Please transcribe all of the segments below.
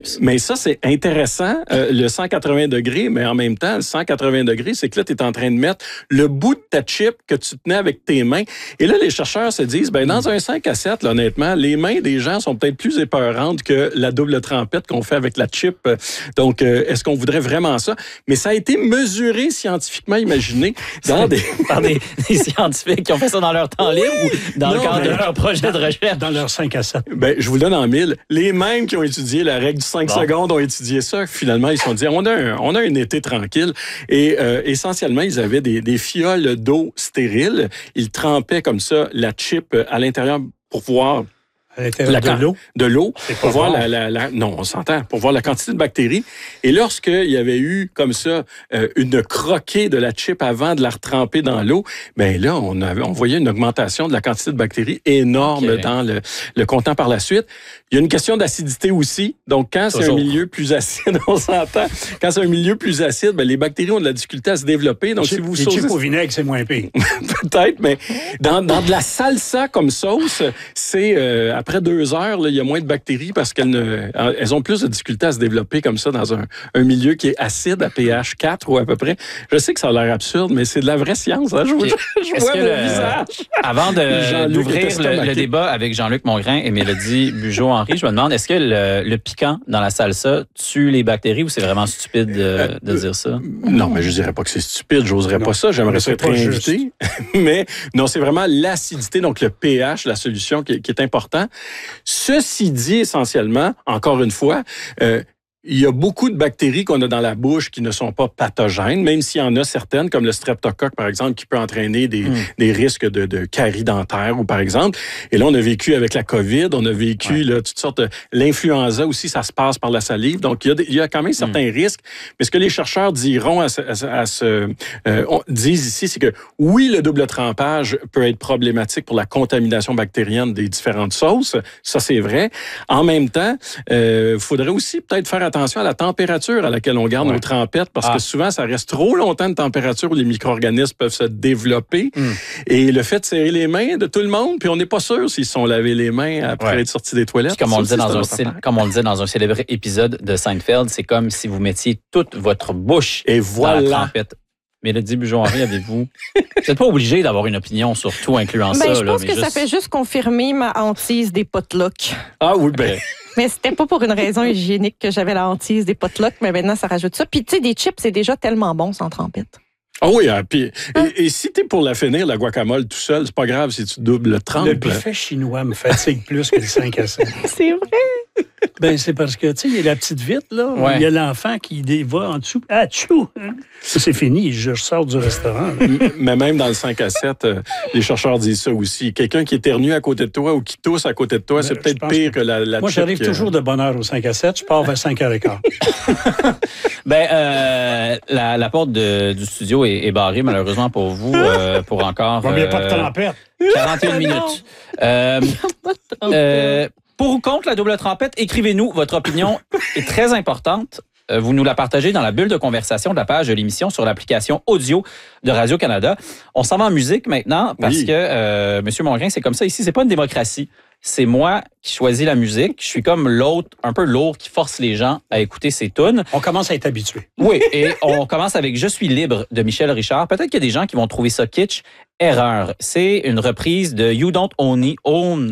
Mais ça, c'est intéressant, le 180 degrés, mais en même temps, le 180 degrés, c'est que là, tu es en train de mettre le bout de ta chip que tu tenais avec tes mains. Et là, les chercheurs se disent, dans un 5 à 7, là, honnêtement, les mains des gens sont peut-être plus épeurantes que la double trempette qu'on fait avec la chip. Donc, est-ce qu'on voudrait vraiment ça? Mais ça a été mesuré, scientifiquement imaginé, par des scientifiques qui ont fait ça dans leur temps libre ou dans le cadre de leur projet de recherche? Dans leur 5 à 7. Je vous le donne en 1000. Les mêmes qui ont étudié la règle du 5 secondes ont étudié ça. Finalement, ils se sont dit, on a un été tranquille. Et essentiellement, ils avaient des fioles d'eau stériles. Ils trempaient comme ça la chip à l'intérieur pour voir... À l'intérieur de l'eau. Pour voir non, on s'entend. Pour voir la quantité de bactéries. Et lorsqu'il y avait eu, comme ça, une croquée de la chip avant de la retremper dans l'eau, là, on voyait une augmentation de la quantité de bactéries énorme dans le contenant par la suite. Il y a une question d'acidité aussi. Donc, quand c'est un milieu plus acide, on s'entend. Quand c'est un milieu plus acide, les bactéries ont de la difficulté à se développer. Donc, si vous les chips au vinaigre, c'est moins pire. Peut-être, mais dans de la salsa comme sauce, c'est... après 2 heures, il y a moins de bactéries parce qu'elles ont plus de difficultés à se développer comme ça dans un milieu qui est acide à pH 4 ou à peu près. Je sais que ça a l'air absurde, mais c'est de la vraie science. Hein? Je vois mon visage. Avant d'ouvrir le débat avec Jean-Luc Mongrain et Mélodie Bugeaud-Henry, je me demande, est-ce que le piquant dans la salsa tue les bactéries ou c'est vraiment stupide de dire ça? Non, mais je dirais pas que c'est stupide. J'oserais pas ça. J'aimerais ça être réinvité. Mais non, c'est vraiment l'acidité, donc le pH, la solution qui est important. Ceci dit, essentiellement, encore une fois, il y a beaucoup de bactéries qu'on a dans la bouche qui ne sont pas pathogènes, même s'il y en a certaines, comme le streptocoque, par exemple, qui peut entraîner des risques de caries dentaires, ou par exemple. Et là, on a vécu avec la COVID, on a vécu toutes sortes l'influenza aussi, ça se passe par la salive. Donc, il y a quand même certains risques. Mais ce que les chercheurs diront disent ici, c'est que oui, le double trempage peut être problématique pour la contamination bactérienne des différentes sauces. Ça, c'est vrai. En même temps, faudrait aussi peut-être faire attention à la température à laquelle on garde nos trempettes, parce que souvent, ça reste trop longtemps de température où les micro-organismes peuvent se développer. Et le fait de serrer les mains de tout le monde, puis on n'est pas sûr s'ils se sont lavés les mains après être sortis des toilettes. Comme on le disait dans un célèbre épisode de Seinfeld, c'est comme si vous mettiez toute votre bouche dans la trempette. Mélodie Bugeaud-Henry, avez-vous... Vous n'êtes pas obligé d'avoir une opinion sur tout, incluant ça. Je pense que ça fait juste confirmer ma hantise des potlucks. Ah oui, Mais c'était pas pour une raison hygiénique que j'avais la hantise des potlucks, mais maintenant, ça rajoute ça. Puis, tu sais, des chips, c'est déjà tellement bon sans trempette. Ah oui, et si t'es pour la finir, la guacamole tout seul, c'est pas grave si tu doubles le trempe. Le buffet chinois me fatigue plus que le 5 à 7. C'est vrai? C'est parce que, tu sais, il y a la petite vitre, là. Il y a l'enfant qui va en dessous. Ah, tchou! Ça, c'est fini. Je sors du restaurant. Mais même dans le 5 à 7, les chercheurs disent ça aussi. Quelqu'un qui éternue à côté de toi ou qui tousse à côté de toi, c'est peut-être pire que la Moi, j'arrive toujours de bonne heure au 5 à 7. Je pars vers 5h15. La porte du studio est barrée, malheureusement pour vous, pour encore... Il n'y a pas de trempette. 41 minutes. Pour ou contre la double trempette, écrivez-nous. Votre opinion est très importante. Vous nous la partagez dans la bulle de conversation de la page de l'émission sur l'application audio de Radio-Canada. On s'en va en musique maintenant parce que, M. Mongrain, c'est comme ça ici. C'est pas une démocratie. C'est moi qui choisis la musique. Je suis comme l'autre, un peu lourd, qui force les gens à écouter ses tunes. On commence à être habitué. Oui, et on commence avec « Je suis libre » de Michel Richard. Peut-être qu'il y a des gens qui vont trouver ça kitsch. Erreur. C'est une reprise de « You Don't Own Me »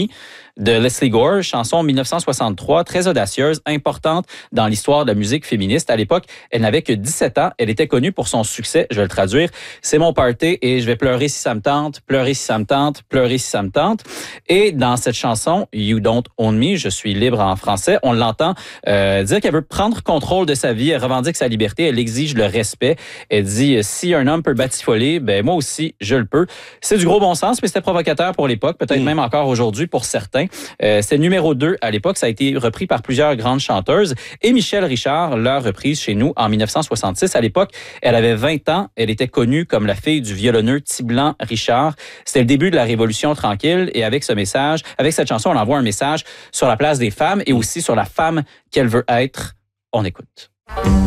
de Leslie Gore, chanson 1963, très audacieuse, importante dans l'histoire de la musique féministe. À l'époque, elle n'avait que 17 ans. Elle était connue pour son succès. Je vais le traduire. C'est mon party et je vais pleurer si ça me tente, pleurer si ça me tente, pleurer si ça me tente. Et dans cette chanson, You Don't Own Me, je suis libre en français, on l'entend dire qu'elle veut prendre contrôle de sa vie. Elle revendique sa liberté. Elle exige le respect. Elle dit, si un homme peut batifoler, moi aussi, je le peux. C'est du gros bon sens, mais c'était provocateur pour l'époque, peut-être même encore aujourd'hui pour certains. C'était numéro 2 à l'époque. Ça a été repris par plusieurs grandes chanteuses. Et Michel Richard l'a reprise chez nous en 1966. À l'époque, elle avait 20 ans. Elle était connue comme la fille du violonneux Tiblan Richard. C'était le début de la Révolution tranquille. Et avec ce message, avec cette chanson, on envoie un message sur la place des femmes et aussi sur la femme qu'elle veut être. On écoute.